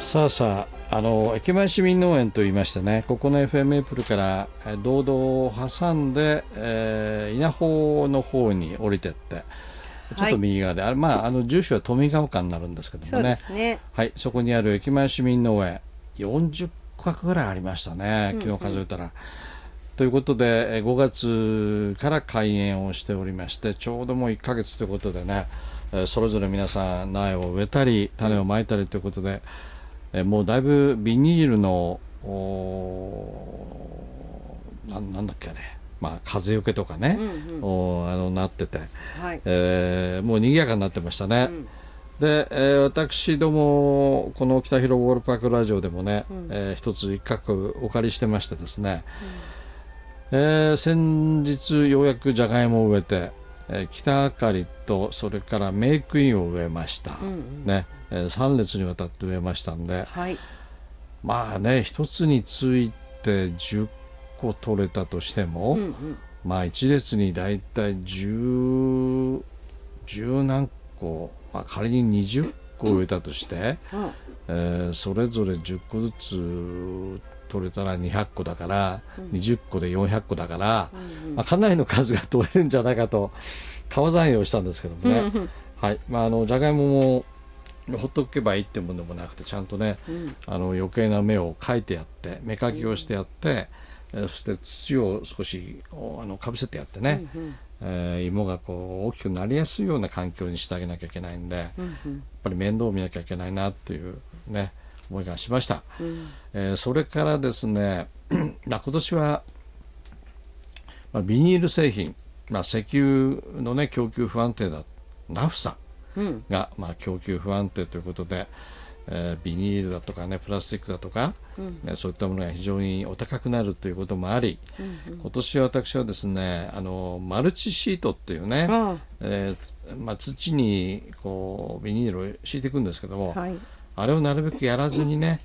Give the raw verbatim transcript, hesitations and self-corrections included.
さあさあ、あの駅前市民農園といいましてね、ここの エフエム メープルから道道を挟んで、えー、稲穂の方に降りてってちょっと右側で、はい、あれ、まあ、あの住所は富ヶ丘になるんですけども ね, そうですね、 はい、そこにある駅前市民農園よんじゅっかくぐらいありましたね、昨日数えたら、うんうん、ということでごがつから開園をしておりまして、ちょうどもういっかげつということでね、それぞれ皆さん苗を植えたり種をまいたりということで、えもうだいぶビニールのな, なんだっけね、まあ、風よけとかね、うんうん、おあのなってて、はい、えー、もう賑やかになってましたね、うん、で、えー、私どもこの北広ボールパークラジオでもね、うん、えー、一つ一角お借りしてましてですね、うん、えー、先日ようやくじゃがいもを植えて、えー、北あかりとそれからメイクインを植えました、うんうん、ね、えー、さん列にわたって植えましたんで、はい、まあね一つについてじゅっこ取れたとしても、うんうん、まあ一列にだいたいじゅう、じゅう何個、まあ、仮ににじゅっこ植えたとして、うんうん、えー、それぞれじゅっこずつ取れたらにひゃっこだから、うん、にじゅっこでよんひゃっこだから、うんうん、まあ、かなりの数が取れるんじゃないかと川算用したんですけどもね、うんうん、はい、まあ、あのじゃがいももほっとけばいいってものでもなくて、ちゃんとね、うん、あの余計な芽をかいてやって芽かきをしてやって、うん、そして土を少しあのかぶせてやってね、うんうん、えー、芋がこう大きくなりやすいような環境にしてあげなきゃいけないんで、うんうん、やっぱり面倒を見なきゃいけないなっていうね思いがしました、うん、えー、それからですね今年は、まあ、ビニール製品、まあ、石油のね供給不安定だナフサが、うん、まあ、供給不安定ということで、えー、ビニールだとかねプラスチックだとか、うんね、そういったものが非常にお高くなるということもあり、うんうん、今年は私はですねあのマルチシートっていうね、うん、えーまあ、土にこうビニールを敷いていくんですけども、はい、あれをなるべくやらずにね